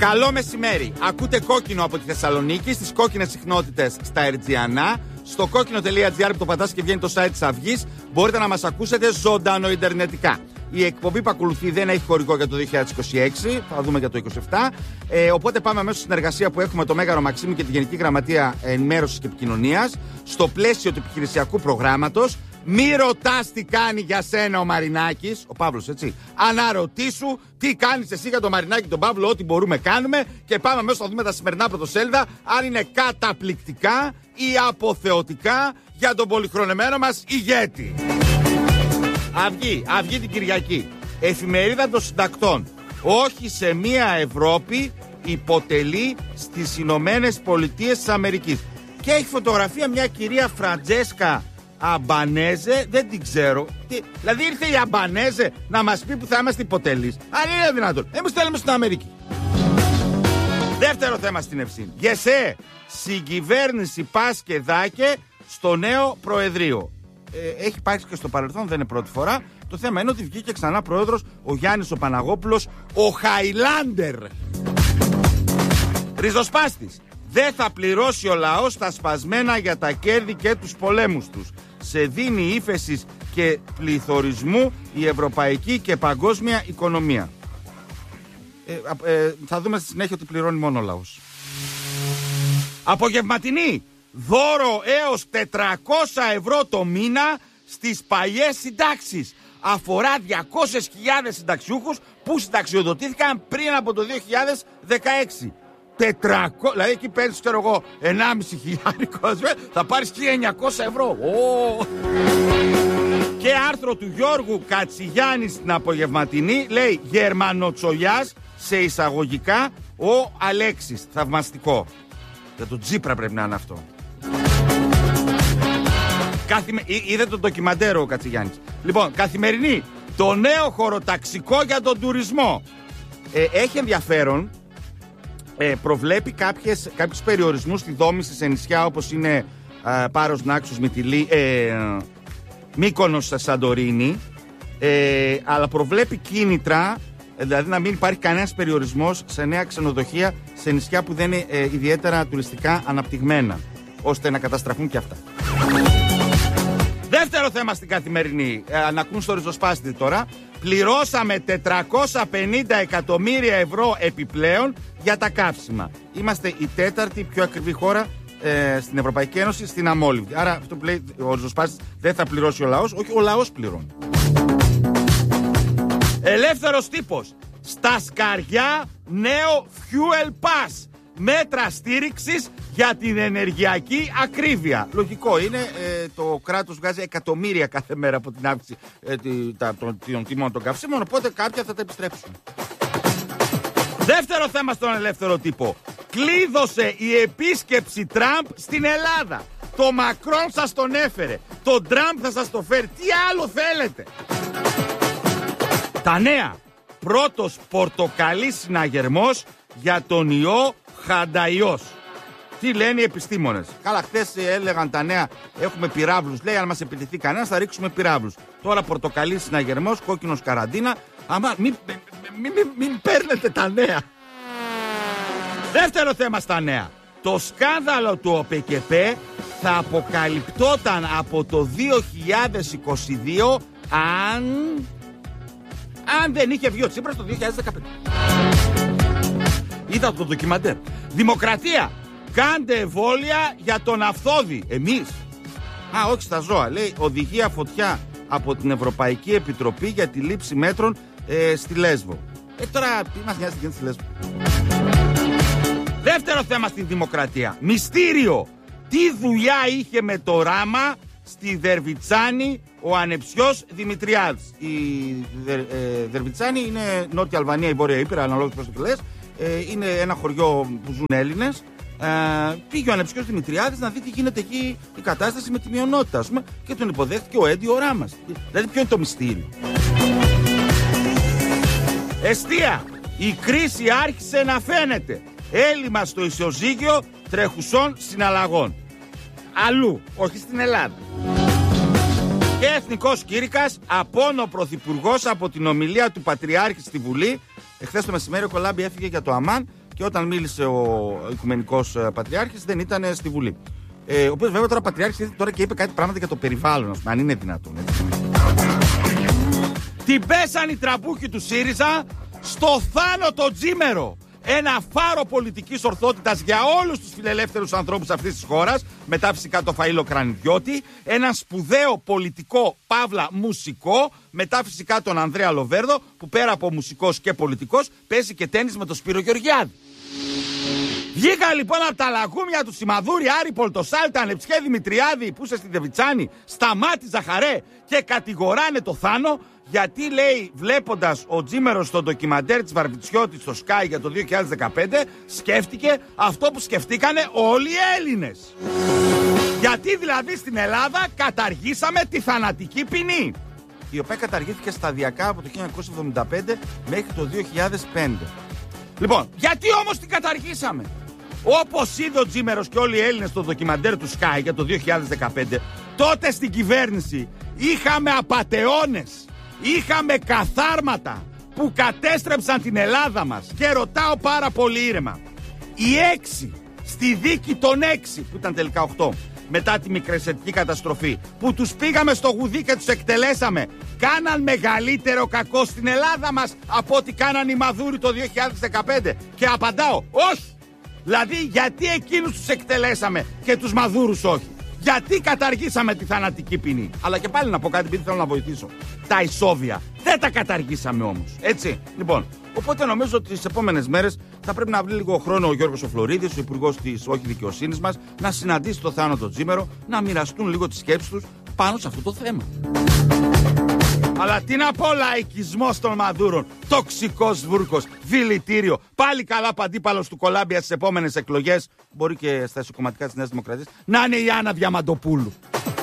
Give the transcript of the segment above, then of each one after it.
Καλό μεσημέρι. Ακούτε Κόκκινο από τη Θεσσαλονίκη, στις κόκκινες συχνότητες στα Ερτζιανά. Στο κόκκινο.gr που το πατάς και βγαίνει το site της Αυγής, μπορείτε να μας ακούσετε ζωντανό ιντερνετικά. Η εκπομπή που ακολουθεί δεν έχει χορηγό για το 2026, θα δούμε για το 2027. Οπότε πάμε αμέσως στην συνεργασία που έχουμε το Μέγαρο Μαξίμου και τη Γενική Γραμματεία Ενημέρωσης και Επικοινωνίας, στο πλαίσιο του επιχειρησιακού προγράμματος. Μη ρωτάς τι κάνει για σένα ο Μαρινάκης, ο Παύλος, έτσι. Αναρωτήσου τι κάνεις εσύ για τον Μαρινάκη, τον Παύλο, ό,τι μπορούμε κάνουμε. Και πάμε αμέσως να δούμε τα σημερινά πρωτοσέλιδα, αν είναι καταπληκτικά ή αποθεωτικά για τον πολυχρονεμένο μας ηγέτη. Αυγή την Κυριακή. Εφημερίδα των συντακτών. Όχι σε μια Ευρώπη υποτελεί στις Ηνωμένες Πολιτείες της Αμερικής. Και έχει φωτογραφία μια κυρία Φραντζέσκα Αμπανέζε, δεν την ξέρω. Δηλαδή ήρθε η Αμπανέζε να μας πει που θα είμαστε υποτελείς. Αν είναι δυνατόν. Εμείς θέλουμε στην Αμερική. Δεύτερο θέμα στην Ευσύνη. Γεσέ, συγκυβέρνηση πας και δάκε στο νέο Προεδρείο. Έχει υπάρξει και στο παρελθόν, δεν είναι πρώτη φορά. Το θέμα είναι ότι βγήκε ξανά πρόεδρος ο Γιάννης ο Παναγόπουλος, ο Χαϊλάντερ. Ριζοσπάστης. Δεν θα πληρώσει ο λαός τα σπασμένα για τα κέρδη και τους πολέμους τους. Σε δίνει ύφεσης και πληθωρισμού η ευρωπαϊκή και παγκόσμια οικονομία. Θα δούμε στη συνέχεια ότι πληρώνει μόνο ο λαός. Απογευματινή. Δώρο έως 400 ευρώ το μήνα στις παλιές συντάξεις. Αφορά 200.000 συνταξιούχους που συνταξιοδοτήθηκαν πριν από το 2016. 400, δηλαδή εκεί παίρνεις, ξέρω εγώ, 1.500, θα πάρεις 1.900 ευρώ. Και άρθρο του Γιώργου Κατσιγιάννη στην Απογευματινή, λέει Γερμανοτσολιάς, σε εισαγωγικά, ο Αλέξης. Θαυμαστικό. Για τον Τσίπρα πρέπει να είναι αυτό. Είδε το ντοκιμαντέρ ο Κατσιγιάννης. Λοιπόν, Καθημερινή. Το νέο χωροταξικό για τον τουρισμό. Έχει ενδιαφέρον. Προβλέπει κάποιους περιορισμούς στη δόμηση σε νησιά όπως είναι Πάρος, Νάξος, Μυτιλή, Μύκονος, Σαντορίνη, αλλά προβλέπει κίνητρα, δηλαδή να μην υπάρχει κανένας περιορισμός σε νέα ξενοδοχεία σε νησιά που δεν είναι ιδιαίτερα τουριστικά αναπτυγμένα, ώστε να καταστραφούν και αυτά. Δεύτερο θέμα στην Καθημερινή, να ακούν στο ριζοσπάστη τώρα. Πληρώσαμε 450 εκατομμύρια ευρώ επιπλέον για τα καύσιμα. Είμαστε η τέταρτη πιο ακριβή χώρα στην Ευρωπαϊκή Ένωση στην αμόλυβδη. Άρα αυτό που λέει ο ριζοσπάστης, δεν θα πληρώσει ο λαός, όχι, ο λαός πληρώνει. Ελεύθερος τύπος. Στα σκαριά νέο fuel pass. Μέτρα στήριξης για την ενεργειακή ακρίβεια. Λογικό είναι, το κράτος βγάζει εκατομμύρια κάθε μέρα από την αύξηση των τιμών των καυσίμων, οπότε κάποια θα τα επιστρέψουν. Δεύτερο θέμα στον ελεύθερο τύπο. Κλείδωσε η επίσκεψη Τραμπ στην Ελλάδα. Το Μακρόν σας τον έφερε. Το Τραμπ θα σας το φέρει. Τι άλλο θέλετε? Τα νέα. Πρώτος πορτοκαλί συναγερμός για τον ιό Χανταϊός. Τι λένε οι επιστήμονες? Καλά, χθες έλεγαν τα νέα, έχουμε πυράβλους. Λέει, αν μας επιτεθεί κανένας θα ρίξουμε πυράβλους. Τώρα πορτοκαλί συναγερμός, κόκκινος καραντίνα. Άμα μην παίρνετε τα νέα. Δεύτερο θέμα στα νέα. Το σκάνδαλο του ΟΠΕΚΕΠΕ θα αποκαλυπτόταν από το 2022 αν δεν είχε βγει ο Τσίπρας το 2015. Είδα το ντοκιμαντέρ. Δημοκρατία. Κάντε εμβόλια για τον Αυθόδη. Εμείς? Όχι στα ζώα. Λέει οδηγία φωτιά από την Ευρωπαϊκή Επιτροπή για τη λήψη μέτρων στη Λέσβο. Τώρα τι μας νοιάζει τι γίνεται στη Λέσβο? Δεύτερο θέμα στην Δημοκρατία. Μυστήριο. Τι δουλειά είχε με το ράμα στη Δερβιτσάνη ο ανεψιός Δημητριάδης? Η Δερβιτσάνη είναι Νότια Αλβανία, η Βόρεια Ήπειρα, αναλόγως πώς το λες. Είναι ένα χωριό που ζουν Έλληνες. Πήγε ο ανεψιός Δημητριάδης να δει τι γίνεται εκεί η κατάσταση με τη μειονότητα, ας πούμε, και τον υποδέχτηκε ο Έντι ο Ράμας. Δηλαδή ποιο είναι το μυστήριο? Εστία. Η κρίση άρχισε να φαίνεται. Έλλειμμα στο ισοζύγιο τρεχουσών συναλλαγών. Αλλού, όχι στην Ελλάδα. Και εθνικός κήρυκας, απόνο πρωθυπουργός από την ομιλία του Πατριάρχη στη Βουλή. Εχθές το μεσημέρι ο Κολάμπη έφυγε για το Αμάν Και όταν μίλησε ο Οικουμενικός Πατριάρχης δεν ήταν στη Βουλή. Ο οποίος βέβαια τώρα Πατριάρχης ήρθε τώρα και είπε κάτι πράγματα για το περιβάλλον, αν είναι δυνατόν. Έτσι. Την πέσαν οι τραμπούκοι του ΣΥΡΙΖΑ στο Θάνο το Τζίμερο. Ένα φάρο πολιτικής ορθότητας για όλους τους φιλελεύθερους ανθρώπους αυτής της χώρας, μετά φυσικά το Φαΐλο Κρανιδιώτη, ένα σπουδαίο πολιτικό παύλα μουσικό, μετά φυσικά τον Ανδρέα Λοβέρδο, που πέρα από μουσικός και πολιτικός παίζει και τένις με τον Σπύρο Γεωργιάδη. Βγήκα λοιπόν από τα λαγούμια του Σιμαδούρη, Άρη Πολτοσάλτα, Νεψιέ Δημητριάδη, που είσαι στη Δεβιτσάνη, Σταμάτη Ζαχαρέ και κατηγοράνε το Θάνο, γιατί λέει, βλέποντας ο Τζίμερος στο ντοκιμαντέρ της Βαρβιτσιώτη στο Sky για το 2015, σκέφτηκε αυτό που σκεφτήκανε όλοι οι Έλληνες. Γιατί δηλαδή στην Ελλάδα καταργήσαμε τη θανατική ποινή, η οποία καταργήθηκε σταδιακά από το 1975 μέχρι το 2005. Λοιπόν, γιατί όμως την καταργήσαμε? Όπως είδε ο Τζίμερος και όλοι οι Έλληνες στο ντοκιμαντέρ του Sky για το 2015, τότε στην κυβέρνηση είχαμε απατεώνες, είχαμε καθάρματα που κατέστρεψαν την Ελλάδα μας. Και ρωτάω πάρα πολύ ήρεμα, οι 6 στη δίκη των 6, που ήταν τελικά 8, μετά τη μικρασιατική καταστροφή, που τους πήγαμε στο γουδί και τους εκτελέσαμε, κάναν μεγαλύτερο κακό στην Ελλάδα μας από ό,τι κάναν οι Μαδούροι το 2015? Και απαντάω, όχι. Δηλαδή, γιατί εκείνους τους εκτελέσαμε και τους Μαδούρους όχι? Γιατί καταργήσαμε τη θανατική ποινή? Αλλά και πάλι να πω κάτι, επειδή θέλω να βοηθήσω. Τα ισόβια δεν τα καταργήσαμε όμως, έτσι. Λοιπόν, οπότε νομίζω ότι τις επόμενες μέρες θα πρέπει να βρει λίγο χρόνο ο Γιώργος ο Φλωρίδης, ο υπουργός της όχι δικαιοσύνης μας, να συναντήσει το Θάνο τον Τζίμερο, να μοιραστούν λίγο τις σκέψεις τους πάνω σε αυτό το θέμα. Αλλά τι να πω, λαϊκισμός των Μαδούρων, τοξικός βούρκος, δηλητήριο, πάλι καλά αντίπαλος του Κολάμπια στις επόμενες εκλογές, μπορεί και στα εσωκομματικά της Νέας Δημοκρατίας, να είναι η Άννα Διαμαντοπούλου.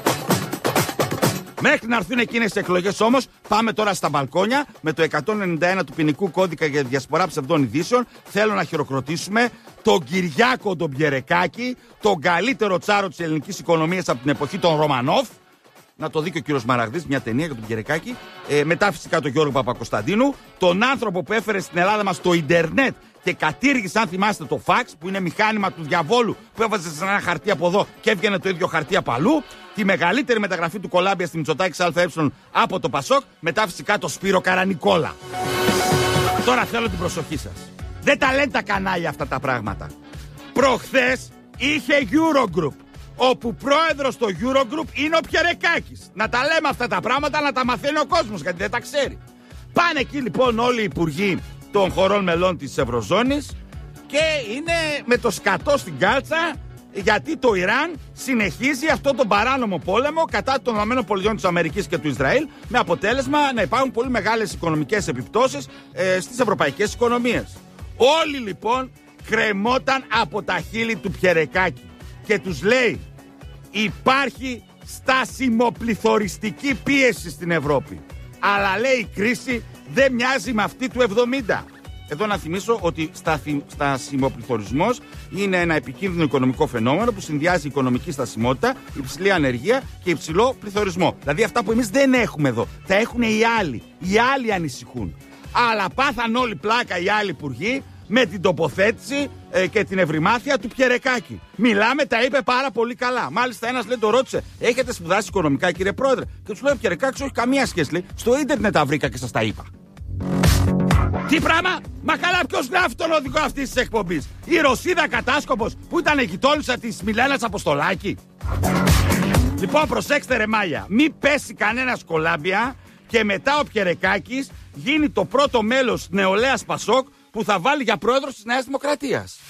Μέχρι να έρθουν εκείνες τις εκλογές όμως, πάμε τώρα στα μπαλκόνια με το 191 του ποινικού κώδικα για διασπορά ψευδών ειδήσεων. Θέλω να χειροκροτήσουμε τον Κυριάκο τον Πιερεκάκη, τον καλύτερο τσάρο της ελληνικής οικονομίας από την εποχή των Ρωμανόφ. Να το δει και ο κύριος Μαραγδής, μια ταινία για τον Πιερεκάκη. Μετά φυσικά τον Γιώργο Παπακοσταντίνου, τον άνθρωπο που έφερε στην Ελλάδα μας το ίντερνετ και κατήργησε, αν θυμάστε, το φαξ, που είναι μηχάνημα του διαβόλου που έβαζε σε ένα χαρτί από εδώ και έβγαινε το ίδιο χαρτί από αλλού. Τη μεγαλύτερη μεταγραφή του Κολάμπια στη Μητσοτάκης ΑΕ από το Πασόκ. Μετά φυσικά το Σπύρο Καρανικόλα. Τώρα θέλω την προσοχή σας. Δεν τα λένε τα κανάλια αυτά τα πράγματα. Προχθές είχε Eurogroup, όπου πρόεδρος στο Eurogroup είναι ο Πιερεκάκης. Να τα λέμε αυτά τα πράγματα, να τα μαθαίνει ο κόσμος, γιατί δεν τα ξέρει. Πάνε εκεί λοιπόν όλοι οι υπουργοί των χωρών μελών της Ευρωζώνης και είναι με το σκατό στην κάλτσα, γιατί το Ιράν συνεχίζει αυτόν τον παράνομο πόλεμο κατά των ΗΠΑ και του Ισραήλ, με αποτέλεσμα να υπάρχουν πολύ μεγάλες οικονομικές επιπτώσεις στις ευρωπαϊκές οικονομίες. Όλοι λοιπόν κρεμόταν από τα χείλη του Πιερεκάκη και τους λέει, υπάρχει στασιμοπληθωριστική πίεση στην Ευρώπη, αλλά λέει η κρίση δεν μοιάζει με αυτή του 70. Εδώ να θυμίσω ότι στασιμοπληθωρισμός είναι ένα επικίνδυνο οικονομικό φαινόμενο που συνδυάζει οικονομική στασιμότητα, υψηλή ανεργία και υψηλό πληθωρισμό. Δηλαδή αυτά που εμείς δεν έχουμε εδώ, τα έχουν οι άλλοι. Οι άλλοι ανησυχούν. Αλλά πάθαν όλοι πλάκα οι άλλοι υπουργοί με την τοποθέτηση και την ευρυμάθεια του Πιερεκάκη. Μιλάμε, τα είπε πάρα πολύ καλά. Μάλιστα, ένας λέει, το ρώτησε, έχετε σπουδάσει οικονομικά, κύριε Πρόεδρε? Και του λέει ο Πιερεκάκης, όχι καμία σχέση. Λέει, στο ίντερνετ τα βρήκα και σας τα είπα. Τι πράγμα? Μα καλά, ποιος γράφει τον οδηγό αυτής της εκπομπής? Η Ρωσίδα κατάσκοπος που ήταν γειτόνισσα της Μιλένας Αποστολάκη? Λοιπόν, προσέξτε ρε μάλια, μη πέσει κανένας Κολάμπια και μετά ο Πιερεκάκης γίνει το πρώτο μέλος νεολαίας Πασόκ που θα βάλει για πρόεδρος της Νέας Δημοκρατίας.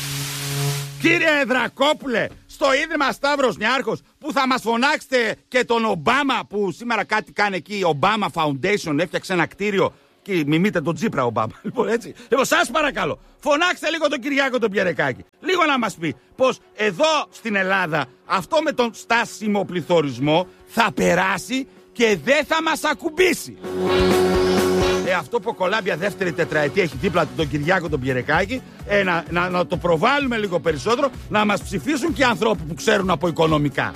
Κύριε Δρακόπουλε, στο Ίδρυμα Σταύρος Νιάρχος, που θα μας φωνάξετε και τον Ομπάμα, που σήμερα κάτι κάνει εκεί, Ομπάμα Foundation, έφτιαξε ένα κτίριο και μιμείτε τον Τσίπρα Ομπάμα. Λοιπόν, έτσι. Λοιπόν, σας παρακαλώ, φωνάξτε λίγο τον Κυριάκο τον Πιερεκάκη. Λίγο να μας πει πως εδώ στην Ελλάδα αυτό με τον στασιμοπληθωρισμό θα περάσει και δεν θα μας ακουμπήσει. Αυτό που ο Κολάμπια δεύτερη τετραετία έχει δίπλα τον Κυριάκο τον Πιερεκάκη, να το προβάλλουμε λίγο περισσότερο, να μας ψηφίσουν και ανθρώποι που ξέρουν από οικονομικά.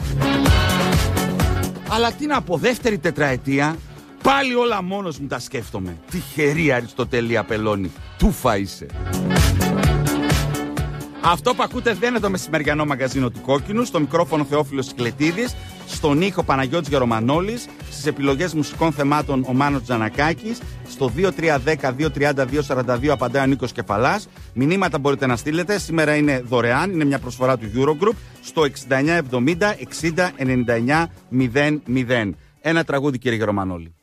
Αλλά τι να πω, δεύτερη τετραετία, πάλι όλα μόνος μου τα σκέφτομαι. Τυχερή Αριστοτέλη Απελώνη, τούφα είσαι. Αυτό που ακούτε δεν είναι το μεσημεριανό μαγαζίνο του Κόκκινου. Στο μικρόφωνο Θεόφιλος Κυκλετίδης, στον ήχο Παναγιώτης Γερομανόλης, στις επιλογές μουσικών θεμάτων ο Μάνος Τζανακάκης, στο 2310-232-42 απαντάει ο Νίκος Κεφαλάς. Μηνύματα μπορείτε να στείλετε. Σήμερα είναι δωρεάν, είναι μια προσφορά του Eurogroup στο 6970 60 99 00. Ένα τραγούδι, κύριε Γερομανόλη.